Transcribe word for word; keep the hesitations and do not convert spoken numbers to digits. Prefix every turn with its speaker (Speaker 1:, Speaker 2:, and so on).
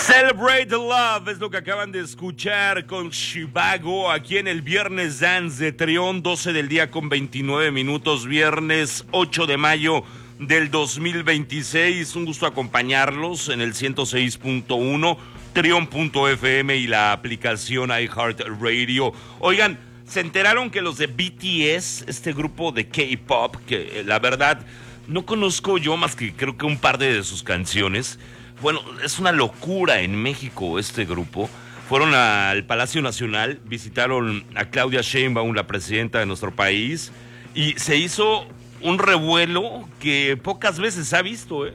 Speaker 1: Celebrate the Love es lo que acaban de escuchar con Chivago aquí en el Viernes Dance de Trión, doce del día con veintinueve minutos, viernes ocho de mayo del dos mil veintiséis. Un gusto acompañarlos en el ciento seis punto uno, trión punto f m y la aplicación iHeartRadio. Oigan, ¿se enteraron que los de B T S, este grupo de K-pop, que la verdad no conozco yo más que creo que un par de sus canciones? Bueno, es una locura en México este grupo. Fueron al Palacio Nacional, visitaron a Claudia Sheinbaum, la presidenta de nuestro país, y se hizo un revuelo que pocas veces se ha visto, ¿eh?